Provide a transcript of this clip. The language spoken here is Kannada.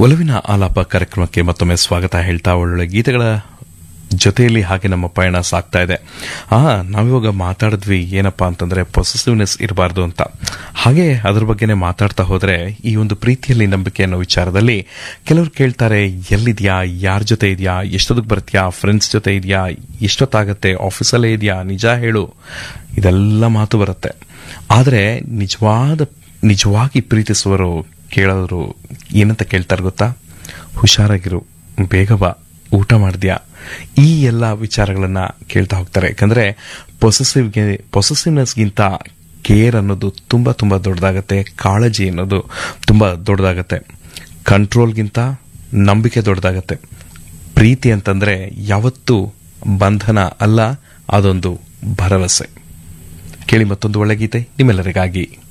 ಒಲವಿನ ಆಲಾಪ ಕಾರ್ಯಕ್ರಮಕ್ಕೆ ಮತ್ತೊಮ್ಮೆ ಸ್ವಾಗತ ಹೇಳ್ತಾ ಒಳ್ಳೊಳ್ಳೆ ಗೀತೆಗಳ ಜೊತೆಯಲ್ಲಿ ಹಾಗೆ ನಮ್ಮ ಪಯಣ ಸಾಗ್ತಾ ಇದೆ. ನಾವಿವಾಗ ಮಾತಾಡಿದ್ವಿ ಏನಪ್ಪಾ ಅಂತಂದ್ರೆ ಪೊಸೆಸಿವ್ನೆಸ್ ಇರಬಾರ್ದು ಅಂತ. ಹಾಗೆ ಅದ್ರ ಬಗ್ಗೆನೇ ಮಾತಾಡ್ತಾ ಹೋದ್ರೆ ಈ ಒಂದು ಪ್ರೀತಿಯಲ್ಲಿ ನಂಬಿಕೆ ಅನ್ನೋ ವಿಚಾರದಲ್ಲಿ ಕೆಲವರು ಕೇಳ್ತಾರೆ, ಎಲ್ಲಿದ್ಯಾ, ಯಾರ ಜೊತೆ ಇದೆಯಾ, ಎಷ್ಟೊತ್ತಿಗೆ ಬರ್ತೀಯಾ, ಫ್ರೆಂಡ್ಸ್ ಜೊತೆ ಇದೆಯಾ, ಎಷ್ಟೊತ್ತಾಗತ್ತೆ, ಆಫೀಸಲ್ಲೇ ಇದೆಯಾ, ನಿಜ ಹೇಳು, ಇದೆಲ್ಲ ಮಾತು ಬರುತ್ತೆ. ಆದರೆ ನಿಜವಾಗಿ ಪ್ರೀತಿಸುವರು ಕೇಳೋರು ಏನಂತ ಕೇಳ್ತಾರೆ ಗೊತ್ತಾ? ಹುಷಾರಾಗಿರು, ಬೇಗ ಬಾ, ಊಟ ಮಾಡಿದ್ಯಾ, ಈ ಎಲ್ಲ ವಿಚಾರಗಳನ್ನ ಕೇಳ್ತಾ ಹೋಗ್ತಾರೆ. ಯಾಕಂದ್ರೆ ಪೊಸೆಸಿವ್ನೆಸ್ಗಿಂತ ಕೇರ್ ಅನ್ನೋದು ತುಂಬಾ ತುಂಬಾ ದೊಡ್ಡದಾಗತ್ತೆ, ಕಾಳಜಿ ಅನ್ನೋದು ತುಂಬಾ ದೊಡ್ಡದಾಗತ್ತೆ, ಕಂಟ್ರೋಲ್ಗಿಂತ ನಂಬಿಕೆ ದೊಡ್ಡದಾಗತ್ತೆ. ಪ್ರೀತಿ ಅಂತಂದ್ರೆ ಯಾವತ್ತೂ ಬಂಧನ ಅಲ್ಲ, ಅದೊಂದು ಭರವಸೆ. ಕೇಳಿ ಮತ್ತೊಂದು ಒಳ್ಳೆ ಗೀತೆ ನಿಮ್ಮೆಲ್ಲರಿಗಾಗಿ.